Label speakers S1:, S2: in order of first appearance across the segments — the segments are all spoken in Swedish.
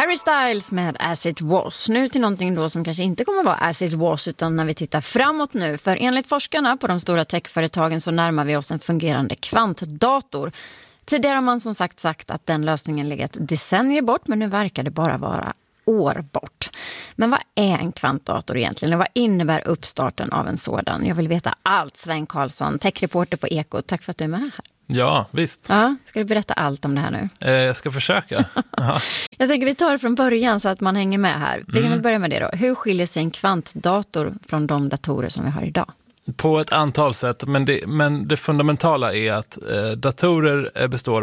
S1: Harry Styles med As It Was. Nu till någonting då som kanske inte kommer vara As It Was, utan när vi tittar framåt nu. För enligt forskarna på de stora techföretagen så närmar vi oss en fungerande kvantdator. Tidigare har man som sagt att den lösningen legat decennier bort, men nu verkar det bara vara år bort. Men vad är en kvantdator egentligen och vad innebär uppstarten av en sådan? Jag vill veta allt. Sven Karlsson, techreporter på Eko. Tack för att du är med här.
S2: Ja, visst.
S1: Ja, ska du berätta allt om det här nu?
S2: Jag ska försöka.
S1: Jag tänker vi tar det från början så att man hänger med här. Vi kan väl börja med det då. Hur skiljer sig en kvantdator från de datorer som vi har idag?
S2: På ett antal sätt, men det fundamentala är att datorer består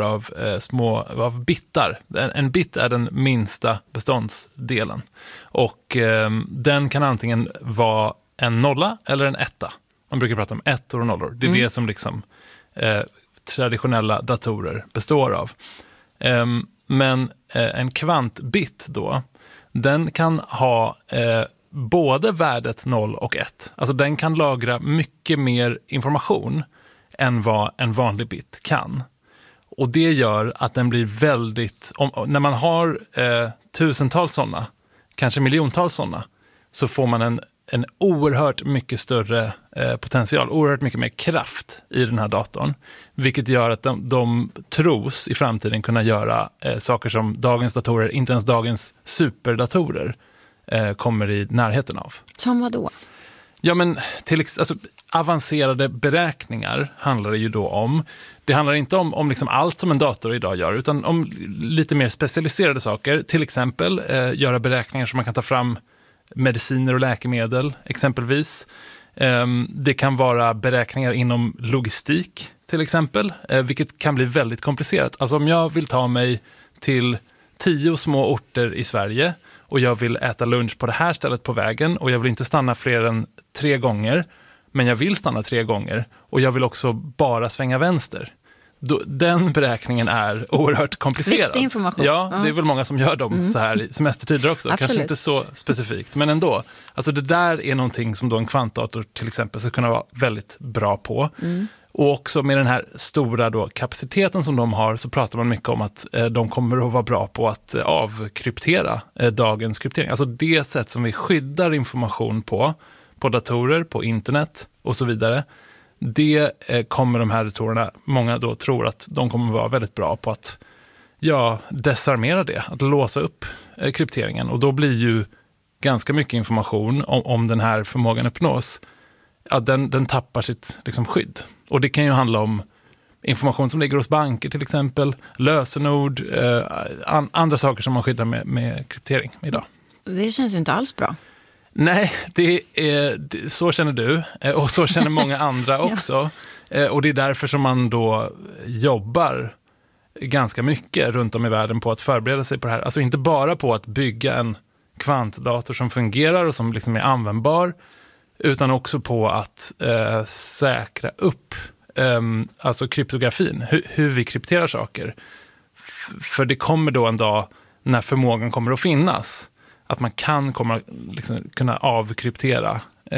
S2: av bitar. En bit är den minsta beståndsdelen. Och den kan antingen vara en nolla eller en etta. Man brukar prata om ettor och nollor. Det är det som liksom traditionella datorer består av. Men en kvantbit då, den kan ha både värdet 0 och 1. Alltså den kan lagra mycket mer information än vad en vanlig bit kan. Och det gör att den blir väldigt... när man har tusentals sådana, kanske miljontals sådana, så får man en oerhört mycket större potential, oerhört mycket mer kraft i den här datorn. Vilket gör att de tros i framtiden kunna göra saker som dagens datorer, inte ens dagens superdatorer, kommer i närheten av.
S1: Som vad då?
S2: Ja, men avancerade beräkningar handlar det ju då om. Det handlar inte om liksom allt som en dator idag gör, utan om lite mer specialiserade saker. Till exempel göra beräkningar som man kan ta fram mediciner och läkemedel exempelvis. Det kan vara beräkningar inom logistik till exempel, vilket kan bli väldigt komplicerat. Alltså om jag vill ta mig till 10 små orter i Sverige och jag vill äta lunch på det här stället på vägen och jag vill inte stanna fler än 3 gånger, men jag vill stanna 3 gånger och jag vill också bara svänga vänster. Den beräkningen är oerhört komplicerad.
S1: Viktig information.
S2: Ja, det är väl många som gör dem så här i semestertider också.
S1: Absolut.
S2: Kanske inte så specifikt, men ändå. Alltså det där är någonting som då en kvantdator till exempel ska kunna vara väldigt bra på. Och också med den här stora då kapaciteten som de har så pratar man mycket om att de kommer att vara bra på att avkryptera dagens kryptering. Alltså det sätt som vi skyddar information på datorer, på internet och så vidare. Det kommer de här datorerna, många då tror att de kommer att vara väldigt bra på att desarmera det, att låsa upp krypteringen. Och då blir ju ganska mycket information om den här förmågan uppnås. Ja, den tappar sitt liksom skydd. Och det kan ju handla om information som ligger hos banker till exempel, lösenord, andra saker som man skyddar med kryptering idag.
S1: Det känns ju inte alls bra.
S2: Nej, så känner du och så känner många andra också. Och det är därför som man då jobbar ganska mycket runt om i världen på att förbereda sig på det här. Alltså inte bara på att bygga en kvantdator som fungerar och som liksom är användbar, utan också på att säkra upp alltså kryptografin, hur vi krypterar saker. För det kommer då en dag när förmågan kommer att finnas att man kommer liksom kunna avkryptera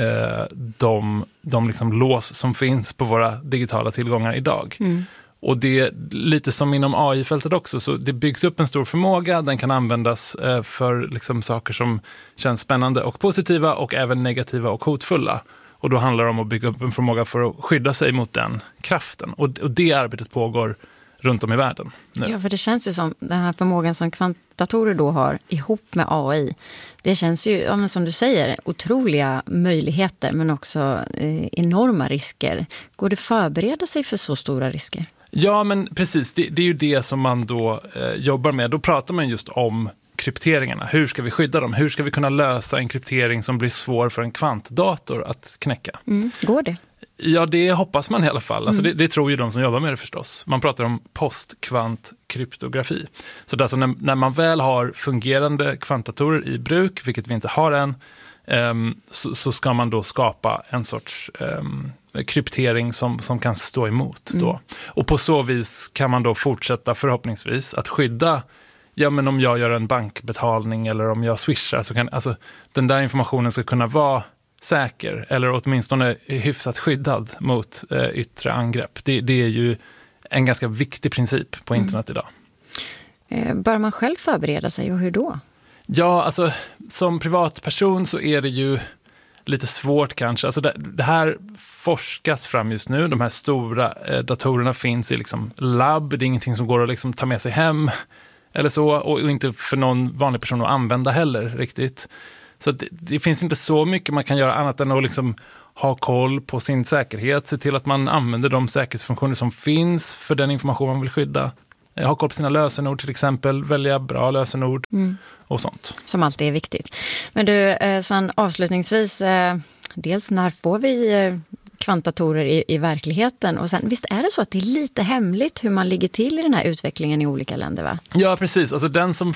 S2: de liksom lås som finns på våra digitala tillgångar idag. Och det är lite som inom AI-fältet också, så det byggs upp en stor förmåga, den kan användas för liksom saker som känns spännande och positiva och även negativa och hotfulla. Och då handlar det om att bygga upp en förmåga för att skydda sig mot den kraften. Och det arbetet pågår runt om i världen nu. Ja,
S1: för det känns ju som den här förmågan som kvantdatorer då har ihop med AI. Det känns ju, ja, men som du säger, otroliga möjligheter men också enorma risker. Går det att förbereda sig för så stora risker?
S2: Ja, men precis. Det är ju det som man då jobbar med. Då pratar man just om krypteringarna. Hur ska vi skydda dem? Hur ska vi kunna lösa en kryptering som blir svår för en kvantdator att knäcka?
S1: Går det?
S2: Ja, det hoppas man i alla fall. Alltså det tror ju de som jobbar med det förstås. Man pratar om postkvantkryptografi. Så det är alltså när man väl har fungerande kvantdatorer i bruk, vilket vi inte har än, så ska man då skapa en sorts kryptering som kan stå emot då. Och på så vis kan man då fortsätta förhoppningsvis att skydda, ja men om jag gör en bankbetalning eller om jag swishar, så kan alltså den där informationen ska kunna vara säker eller åtminstone hyfsat skyddad mot yttre angrepp. Det är ju en ganska viktig princip på internet idag.
S1: Bör man själv förbereda sig och hur då?
S2: Ja, alltså som privatperson så är det ju lite svårt kanske. Alltså det här forskas fram just nu. De här stora datorerna finns i liksom labb. Det är ingenting som går att liksom ta med sig hem eller så. Och inte för någon vanlig person att använda heller riktigt. Så det finns inte så mycket man kan göra annat än att liksom ha koll på sin säkerhet. Se till att man använder de säkerhetsfunktioner som finns för den information man vill skydda. Ha koll på sina lösenord till exempel. Välja bra lösenord och sånt.
S1: Som alltid är viktigt. Men du, Sven, avslutningsvis, dels när får vi kvantdatorer i verkligheten? Och sen, visst är det så att det är lite hemligt hur man ligger till i den här utvecklingen i olika länder, va?
S2: Ja, precis. Alltså den som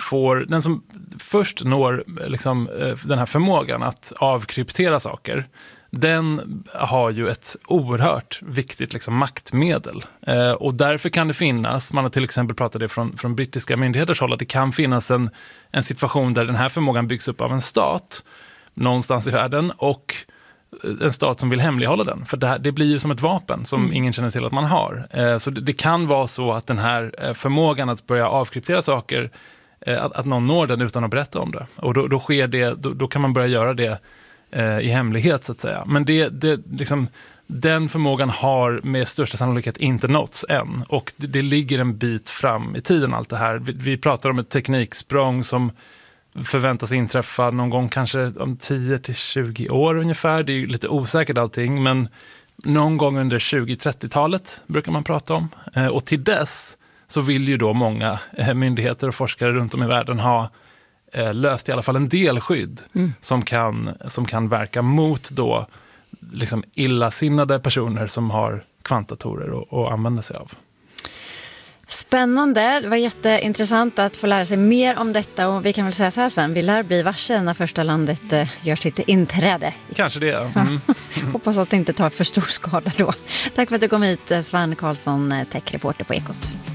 S2: först når liksom, den här förmågan att avkryptera saker, den har ju ett oerhört viktigt liksom, maktmedel. Och därför kan det finnas, man har till exempel pratat det från brittiska myndigheters håll, att det kan finnas en situation där den här förmågan byggs upp av en stat någonstans i världen och en stat som vill hemlighålla den. För det blir ju som ett vapen som ingen känner till att man har. Så det kan vara så att den här förmågan att börja avkryptera saker, att någon når den utan att berätta om det. Och då sker det, då kan man börja göra det i hemlighet så att säga. Men liksom, den förmågan har med största sannolikhet inte nåtts än. Och det ligger en bit fram i tiden allt det här. Vi pratar om ett tekniksprång som förväntas inträffa någon gång kanske om 10-20 år ungefär. Det är ju lite osäkert allting, men någon gång under 20-30-talet brukar man prata om. Och till dess så vill ju då många myndigheter och forskare runt om i världen ha löst i alla fall en del skydd som kan verka mot då liksom illasinnade personer som har kvantdatorer att använda sig av.
S1: Spännande, det var jätteintressant att få lära sig mer om detta, och vi kan väl säga så här, Sven, vi lär bli varse när första landet gör sitt inträde.
S2: Kanske det.
S1: Hoppas att det inte tar för stor skada då. Tack för att du kom hit, Sven Karlsson, techreporter på Ekot.